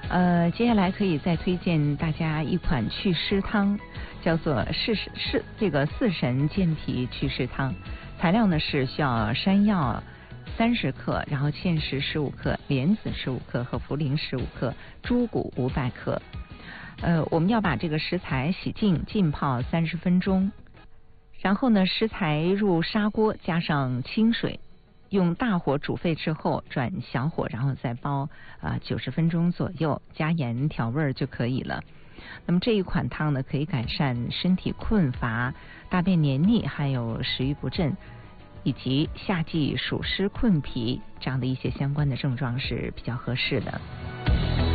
接下来可以再推荐大家一款祛湿汤，叫做这个四神健脾祛湿汤。材料呢是需要山药30克，然后芡实15克，莲子15克和茯苓15克，猪骨500克。我们要把这个食材洗净，浸泡30分钟，然后呢，食材入砂锅，加上清水，用大火煮沸之后转小火，然后再煲90分钟左右，加盐调味就可以了。那么这一款汤呢，可以改善身体困乏、大便黏腻，还有食欲不振，以及夏季暑湿困脾这样的一些相关的症状是比较合适的。